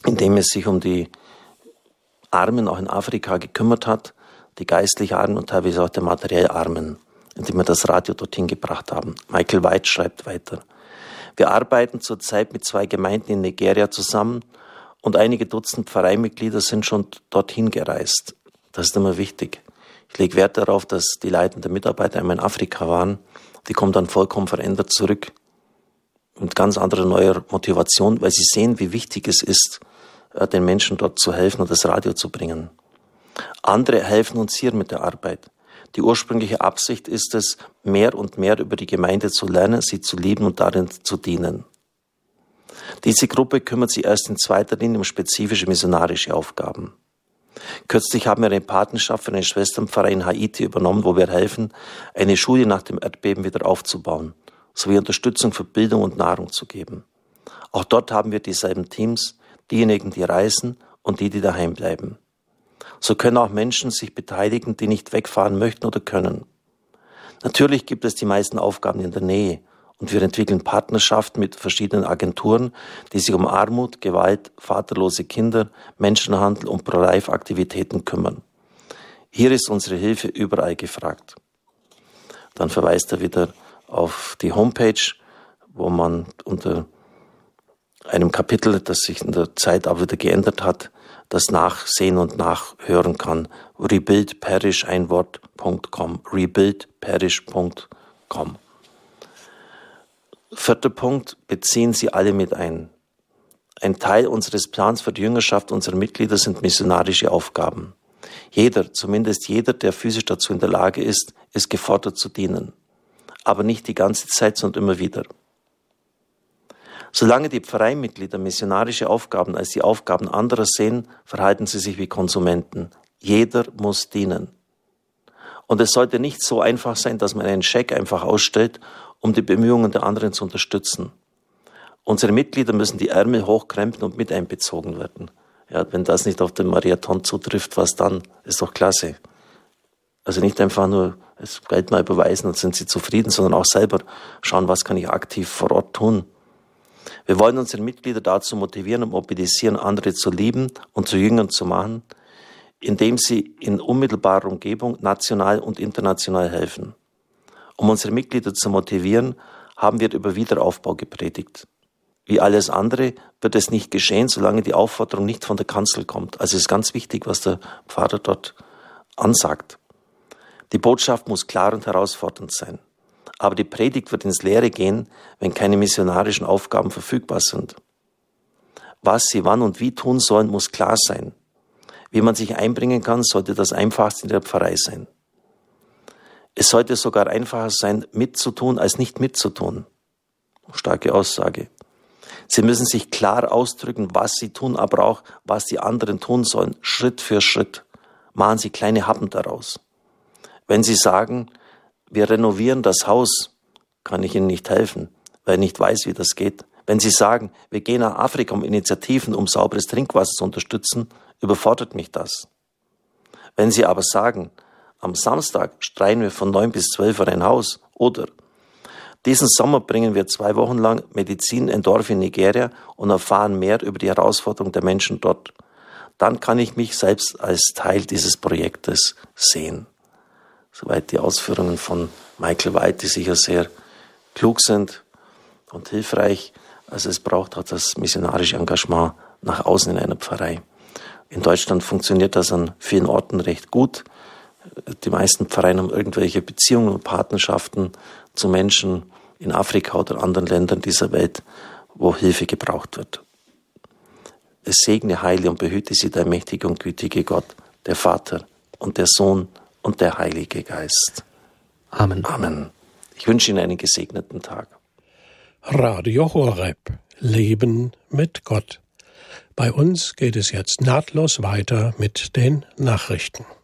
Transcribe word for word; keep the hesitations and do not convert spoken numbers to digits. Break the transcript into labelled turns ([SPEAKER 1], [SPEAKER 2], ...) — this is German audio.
[SPEAKER 1] indem es sich um die Armen auch in Afrika gekümmert hat, die geistlich Armen und teilweise auch der materiell Armen, indem wir das Radio dorthin gebracht haben. Michael White schreibt weiter: Wir arbeiten zurzeit mit zwei Gemeinden in Nigeria zusammen und einige Dutzend Pfarreimitglieder sind schon dorthin gereist. Das ist immer wichtig. Ich lege Wert darauf, dass die leitenden Mitarbeiter einmal in Afrika waren. Die kommen dann vollkommen verändert zurück mit ganz anderer neuer Motivation, weil sie sehen, wie wichtig es ist, den Menschen dort zu helfen und das Radio zu bringen. Andere helfen uns hier mit der Arbeit. Die ursprüngliche Absicht ist es, mehr und mehr über die Gemeinde zu lernen, sie zu lieben und darin zu dienen. Diese Gruppe kümmert sich erst in zweiter Linie um spezifische missionarische Aufgaben. Kürzlich haben wir eine Patenschaft für einen Schwesternpfarrer in Haiti übernommen, wo wir helfen, eine Schule nach dem Erdbeben wieder aufzubauen, sowie Unterstützung für Bildung und Nahrung zu geben. Auch dort haben wir dieselben Teams, diejenigen, die reisen und die, die daheim bleiben. So können auch Menschen sich beteiligen, die nicht wegfahren möchten oder können. Natürlich gibt es die meisten Aufgaben in der Nähe und wir entwickeln Partnerschaften mit verschiedenen Agenturen, die sich um Armut, Gewalt, vaterlose Kinder, Menschenhandel und Pro-Life-Aktivitäten kümmern. Hier ist unsere Hilfe überall gefragt. Dann verweist er wieder auf die Homepage, wo man unter einem Kapitel, das sich in der Zeit auch wieder geändert hat, das nachsehen und nachhören kann. rebuildparish ein Wort Punkt com. rebuildparish Punkt com. Vierter Punkt, beziehen Sie alle mit ein. Ein Teil unseres Plans für die Jüngerschaft unserer Mitglieder sind missionarische Aufgaben. Jeder, zumindest jeder, der physisch dazu in der Lage ist, ist gefordert zu dienen. Aber nicht die ganze Zeit, sondern immer wieder. Solange die Pfarreimitglieder missionarische Aufgaben als die Aufgaben anderer sehen, verhalten sie sich wie Konsumenten. Jeder muss dienen. Und es sollte nicht so einfach sein, dass man einen Scheck einfach ausstellt, um die Bemühungen der anderen zu unterstützen. Unsere Mitglieder müssen die Ärmel hochkrempeln und mit einbezogen werden. Ja, wenn das nicht auf den Marathon zutrifft, was dann? Ist doch klasse. Also nicht einfach nur das Geld mal überweisen und sind sie zufrieden, sondern auch selber schauen, was kann ich aktiv vor Ort tun. Wir wollen unsere Mitglieder dazu motivieren und mobilisieren, andere zu lieben und zu Jüngern zu machen, indem sie in unmittelbarer Umgebung national und international helfen. Um unsere Mitglieder zu motivieren, haben wir über Wiederaufbau gepredigt. Wie alles andere wird es nicht geschehen, solange die Aufforderung nicht von der Kanzel kommt. Also es ist ganz wichtig, was der Pfarrer dort ansagt. Die Botschaft muss klar und herausfordernd sein. Aber die Predigt wird ins Leere gehen, wenn keine missionarischen Aufgaben verfügbar sind. Was sie wann und wie tun sollen, muss klar sein. Wie man sich einbringen kann, sollte das Einfachste in der Pfarrei sein. Es sollte sogar einfacher sein, mitzutun, als nicht mitzutun. Starke Aussage. Sie müssen sich klar ausdrücken, was sie tun, aber auch, was die anderen tun sollen, Schritt für Schritt. Machen Sie kleine Happen daraus. Wenn Sie sagen, wir renovieren das Haus, kann ich Ihnen nicht helfen, weil ich nicht weiß, wie das geht. Wenn Sie sagen, wir gehen nach Afrika, um Initiativen, um sauberes Trinkwasser zu unterstützen, überfordert mich das. Wenn Sie aber sagen, am Samstag streichen wir von neun bis zwölf Uhr ein Haus oder diesen Sommer bringen wir zwei Wochen lang Medizin in ein Dorf in Nigeria und erfahren mehr über die Herausforderungen der Menschen dort, dann kann ich mich selbst als Teil dieses Projektes sehen. Soweit die Ausführungen von Michael White, die sicher sehr klug sind und hilfreich. Also es braucht auch das missionarische Engagement nach außen in einer Pfarrei. In Deutschland funktioniert das an vielen Orten recht gut. Die meisten Pfarreien haben irgendwelche Beziehungen und Partnerschaften zu Menschen in Afrika oder anderen Ländern dieser Welt, wo Hilfe gebraucht wird. Es segne, heile und behüte sie der mächtige und gütige Gott, der Vater und der Sohn und der Heilige Geist.
[SPEAKER 2] Amen.
[SPEAKER 1] Amen. Ich wünsche Ihnen einen gesegneten Tag.
[SPEAKER 2] Radio Horeb. Leben mit Gott. Bei uns geht es jetzt nahtlos weiter mit den Nachrichten.